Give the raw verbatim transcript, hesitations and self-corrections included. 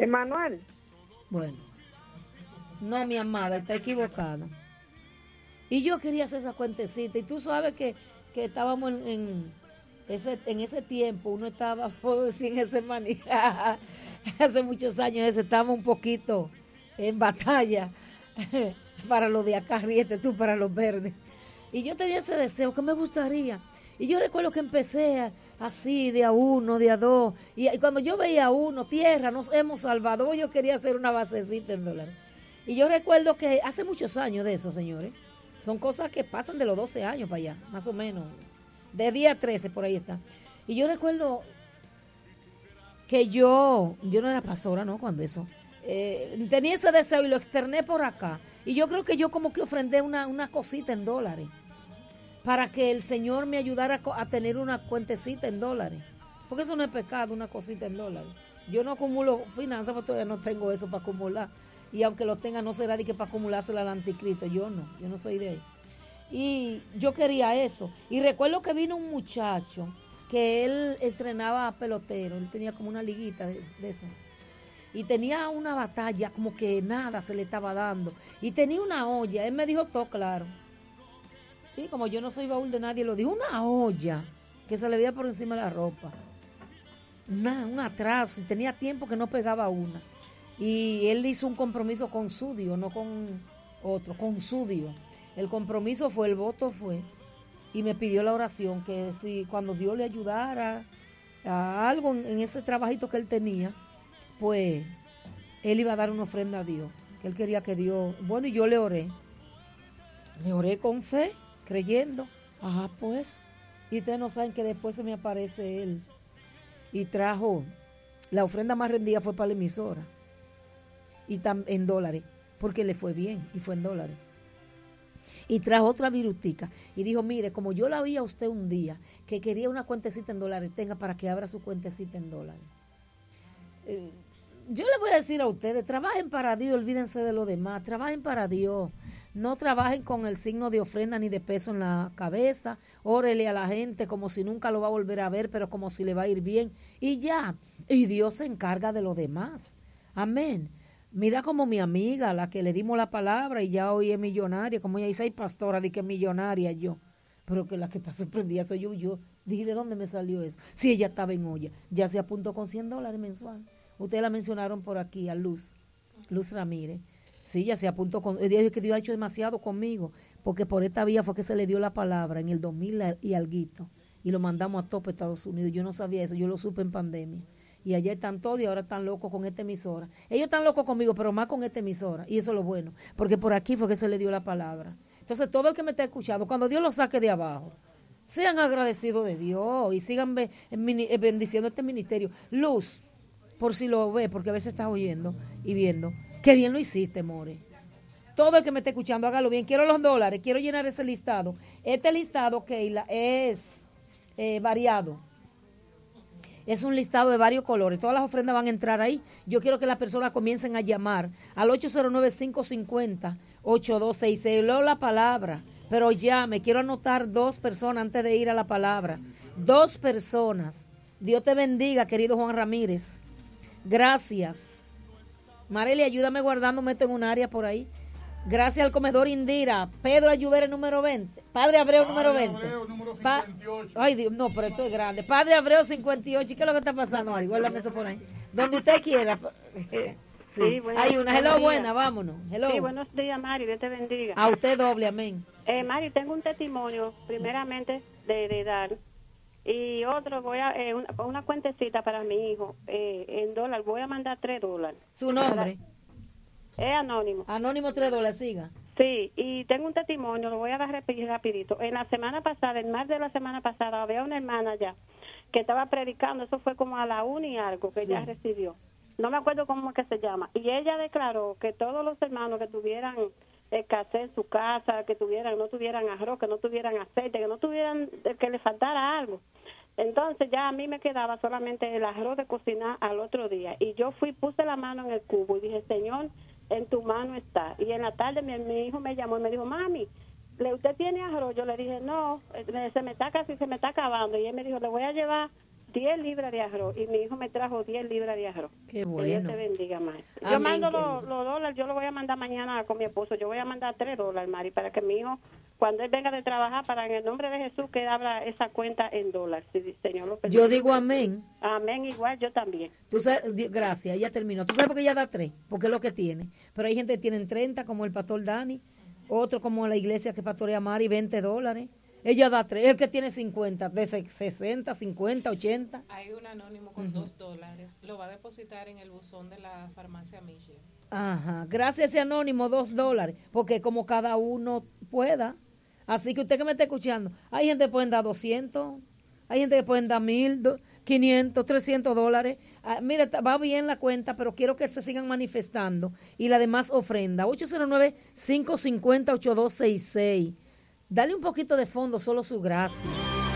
Emanuel. Bueno, no, mi amada, está equivocada. Y yo quería hacer esa cuentecita. Y tú sabes que, que estábamos en, en, ese, en ese tiempo, uno estaba, puedo decir, en ese maní. Hace muchos años, ese, estábamos un poquito en batalla para los de acá, ríete tú, para los verdes. Y yo tenía ese deseo que me gustaría. Y yo recuerdo que empecé a, así, de a uno, de a dos. Y, y cuando yo veía a uno, tierra, nos hemos salvado, yo quería hacer una basecita en dólares. Y yo recuerdo que hace muchos años de eso, señores. Son cosas que pasan de los doce años para allá, más o menos. De diez a trece, por ahí está. Y yo recuerdo que yo, yo no era pastora, ¿no? Cuando eso. Eh, tenía ese deseo y lo externé por acá. Y yo creo que yo como que ofrendé una, una cosita en dólares. Para que el Señor me ayudara a, a tener una cuentecita en dólares. Porque eso no es pecado, una cosita en dólares. Yo no acumulo finanzas, porque todavía no tengo eso para acumular. Y aunque lo tenga, no será de que para acumulársela al anticristo. Yo no, yo no soy de ahí. Y yo quería eso. Y recuerdo que vino un muchacho que él entrenaba pelotero. Él tenía como una liguita de, de eso. Y tenía una batalla, como que nada se le estaba dando. Y tenía una olla. Él me dijo todo claro. Y como yo no soy baúl de nadie, lo dijo, una olla que se le veía por encima de la ropa. Una, un atraso. Y tenía tiempo que no pegaba una. Y él hizo un compromiso con su Dios, no con otro, con su Dios. El compromiso fue, el voto fue, y me pidió la oración, que si cuando Dios le ayudara a algo en, en ese trabajito que él tenía, pues él iba a dar una ofrenda a Dios, que él quería que Dios, bueno, y yo le oré, le oré con fe, creyendo, ajá, pues, y ustedes no saben que después se me aparece él, y trajo, la ofrenda más rendida fue para la emisora, y tam, en dólares, porque le fue bien, y fue en dólares. Y trajo otra virutica y dijo, mire, como yo la vi a usted un día que quería una cuentecita en dólares, tenga para que abra su cuentecita en dólares. Eh, yo le voy a decir a ustedes, trabajen para Dios, olvídense de lo demás, trabajen para Dios, no trabajen con el signo de ofrenda ni de peso en la cabeza, órele a la gente como si nunca lo va a volver a ver, pero como si le va a ir bien, y ya, y Dios se encarga de lo demás. Amén. Mira como mi amiga, la que le dimos la palabra y ya hoy es millonaria, como ella dice, ay pastora, di que es millonaria yo, pero que la que está sorprendida soy yo, yo dije, ¿de dónde me salió eso? Si ella estaba en olla, ya se apuntó con cien dólares mensual. Ustedes la mencionaron por aquí, a Luz, Luz Ramírez. Sí, ya se apuntó con, ella dijo que Dios ha hecho demasiado conmigo, porque por esta vía fue que se le dio la palabra en el dos mil y alguito, y lo mandamos a tope Estados Unidos. Yo no sabía eso, yo lo supe en pandemia. Y allá están todos y ahora están locos con esta emisora. Ellos están locos conmigo, pero más con esta emisora. Y eso es lo bueno, porque por aquí fue que se le dio la palabra. Entonces, todo el que me está escuchando, cuando Dios lo saque de abajo, sean agradecidos de Dios y sigan be, bendiciendo este ministerio. Luz, por si lo ve, porque a veces estás oyendo y viendo, qué bien lo hiciste, more. Todo el que me esté escuchando, hágalo bien. Quiero los dólares, quiero llenar ese listado. Este listado, Keila, es eh, variado. Es un listado de varios colores. Todas las ofrendas van a entrar ahí. Yo quiero que las personas comiencen a llamar al ocho cero nueve, cinco cinco cero, ocho dos seis seis. Leo la palabra, pero llame. Quiero anotar dos personas antes de ir a la palabra. Dos personas. Dios te bendiga, querido Juan Ramírez. Gracias. Marely, ayúdame guardándome esto en un área por ahí. Gracias al comedor Indira. Pedro Ayubere, número veinte. Padre Abreu, Padre número veinte. Abreu, número cincuenta y ocho. Pa- Ay, Dios, no, pero esto es grande. Padre Abreu, cincuenta y ocho. ¿Y qué es lo que está pasando, Ari? Guárdame eso por ahí. Donde usted quiera. Sí, sí, hay una. Hello, buena, vámonos. Hello. Sí, buenos días, Mari. Dios te bendiga. A usted doble, amén. Eh, Mari, tengo un testimonio, primeramente, de, de dar. Y otro, voy a, eh, una, una cuentecita para mi hijo, eh, en dólar. Voy a mandar tres dólares. ¿Su nombre? Para, es anónimo. Anónimo tres dólares, siga. Sí, y tengo un testimonio, lo voy a dar rapidito. En la semana pasada, en marzo de la semana pasada, había una hermana ya que estaba predicando, eso fue como a la una y algo que sí. Ella recibió. No me acuerdo cómo es que se llama. Y ella declaró que todos los hermanos que tuvieran escasez en su casa, que tuvieran, no tuvieran arroz, que no tuvieran aceite, que no tuvieran, que le faltara algo. Entonces ya a mí me quedaba solamente el arroz de cocinar al otro día. Y yo fui, puse la mano en el cubo y dije, Señor, en tu mano está. Y en la tarde mi, mi hijo me llamó y me dijo, mami, ¿usted tiene arroz? Yo le dije, no, se me está casi, se me está acabando. Y él me dijo, le voy a llevar diez libras de arroz y mi hijo me trajo diez libras de arroz. Qué bueno. Que Dios te bendiga, Mari. Yo Amén, mando querido. los, los dólares, yo lo voy a mandar mañana con mi esposo. Yo voy a mandar tres dólares, Mari, para que mi hijo, cuando él venga de trabajar, para en el nombre de Jesús, que abra esa cuenta en dólares, si el Señor lo permite. Yo digo amén. Amén, igual, yo también. Tú sabes, di- gracias, ella terminó. Tú sabes por qué ella da tres, porque es lo que tiene. Pero hay gente que tiene treinta, como el pastor Dani, otro como la iglesia que pastorea Mari, veinte dólares. Ella da tres, el que tiene cincuenta, de sesenta, cincuenta, ochenta. Hay un anónimo con dos dólares. Lo va a depositar en el buzón de la farmacia Michel. Ajá, gracias a ese anónimo, dos dólares, porque como cada uno pueda. Así que usted que me está escuchando, hay gente que pueden dar doscientos, hay gente que pueden dar mil, quinientos, trescientos dólares. Ah, mira, está- va bien la cuenta, pero quiero que se sigan manifestando. Y la demás ofrenda, ocho cero nueve, cinco cinco cero, ocho dos seis seis. Dale un poquito de fondo, solo su gracia.